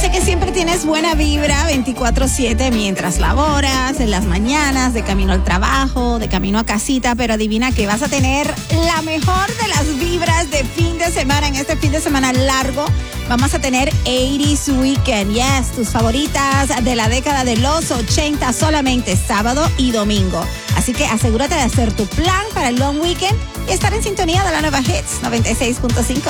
sé que siempre tienes buena vibra 24/7 mientras laboras, en las mañanas, de camino al trabajo, de camino a casita, pero adivina que vas a tener la mejor de las vibras de fin de semana. En este fin de semana largo vamos a tener 80s Weekend. Yes, tus favoritas de la década de los 80 solamente sábado y domingo. Así que asegúrate de hacer tu plan para el long weekend y estar en sintonía de la nueva Hits 96.5.